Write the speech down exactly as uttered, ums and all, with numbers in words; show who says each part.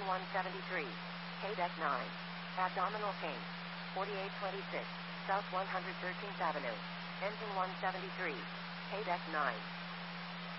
Speaker 1: one seventy-three. K-Deck nine. Abdominal pain. forty-eight twenty-six. South one hundred thirteenth Avenue. Engine one seventy-three. K-Deck nine.